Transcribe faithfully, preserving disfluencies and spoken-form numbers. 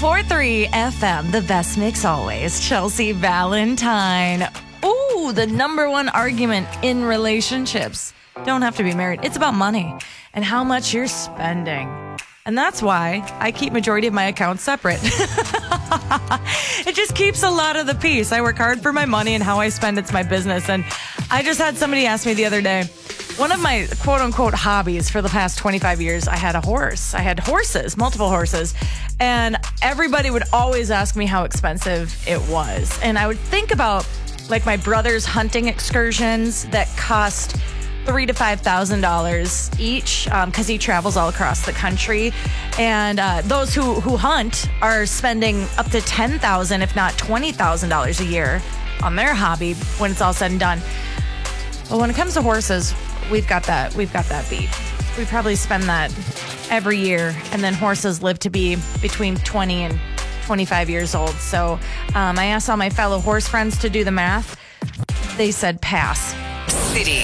four three F M, the best mix always. Chelsea Valentine. Ooh, the number one argument in relationships. Don't have to be married. It's about money and how much you're spending. And that's why I keep majority of my accounts separate. It just keeps a lot of the peace. I work hard for my money, and how I spend, it's my business. And I just had somebody ask me the other day, one of my quote-unquote hobbies for the past twenty-five years, I had a horse. I had horses, multiple horses. And everybody would always ask me how expensive it was. And I would think about like my brother's hunting excursions that cost three to five thousand dollars each, because um, he travels all across the country, and uh, those who who hunt are spending up to ten thousand, if not twenty thousand dollars a year on their hobby when it's all said and done. But when it comes to horses, we've got that we've got that beat. We probably spend that every year, and then horses live to be between twenty and twenty-five years old. So um, I asked all my fellow horse friends to do the math. They said pass. City